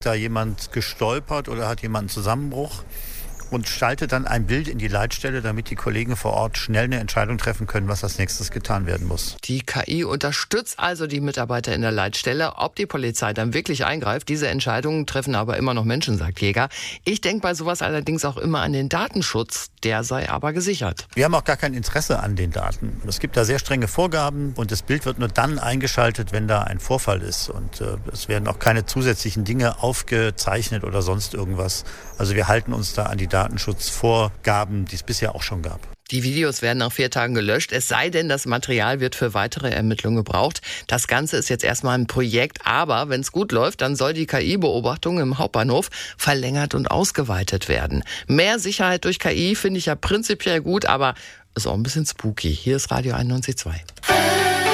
da jemand gestolpert oder hat jemand einen Zusammenbruch und schaltet dann ein Bild in die Leitstelle, damit die Kollegen vor Ort schnell eine Entscheidung treffen können, was als nächstes getan werden muss. Die KI unterstützt also die Mitarbeiter in der Leitstelle. Ob die Polizei dann wirklich eingreift, diese Entscheidungen treffen aber immer noch Menschen, sagt Jäger. Ich denke bei sowas allerdings auch immer an den Datenschutz. Der sei aber gesichert. Wir haben auch gar kein Interesse an den Daten. Es gibt da sehr strenge Vorgaben und das Bild wird nur dann eingeschaltet, wenn da ein Vorfall ist. Und es werden auch keine zusätzlichen Dinge aufgezeichnet oder sonst irgendwas. Also wir halten uns da an die Datenschutzvorgaben, die es bisher auch schon gab. Die Videos werden nach 4 Tagen gelöscht, es sei denn, das Material wird für weitere Ermittlungen gebraucht. Das Ganze ist jetzt erstmal ein Projekt, aber wenn es gut läuft, dann soll die KI-Beobachtung im Hauptbahnhof verlängert und ausgeweitet werden. Mehr Sicherheit durch KI finde ich ja prinzipiell gut, aber ist auch ein bisschen spooky. Hier ist Radio 91.2.